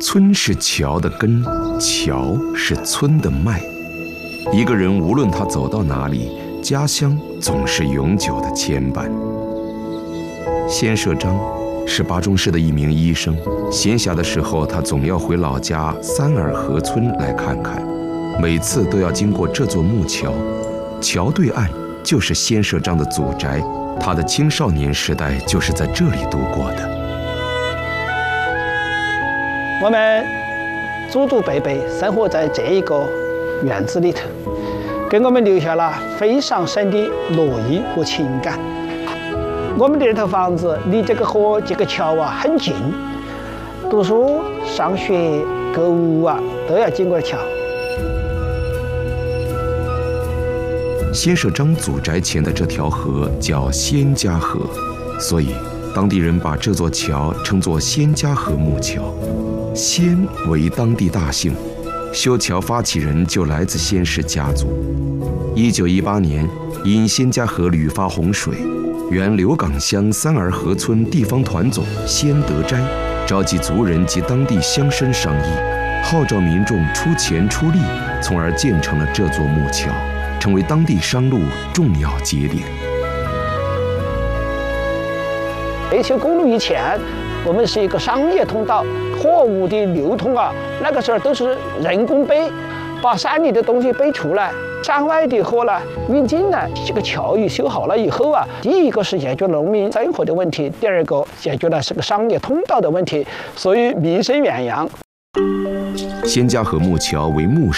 村是桥的根，桥是村的脉。一个人无论他走到哪里，家乡总是永久的牵绊。先社章是巴中市的一名医生，闲暇的时候，他总要回老家三尔河村来看看，每次都要经过这座木桥，桥对岸就是先社章的祖宅，他的青少年时代就是在这里度过的。 我们祖祖辈辈生活在这一个院子里头，给我们留下了非常深的烙印和情感。我们的这套房子离这个河、这个桥很近，读书、上学、购物都要经过桥。 先社章祖宅前的这条河叫仙家河，所以当地人把这座桥称作仙家河木桥。仙为当地大姓，修桥发起人就来自先氏家族。1918年，因仙家河屡发洪水，原刘岗乡三儿河村地方团总先德斋召集族人及当地乡绅商议，号召民众出钱出力，从而建成了这座木桥，成为当地商路重要节点。 北修公路以前，我们是一个商业通道，货物的流通那个时候都是人工背，把山里的东西背出来，山外的货运进来。这个桥一修好了以后第一个是解决农民生活的问题，第二个解决了是个商业通道的问题，所以名声远扬。 仙家河木桥为木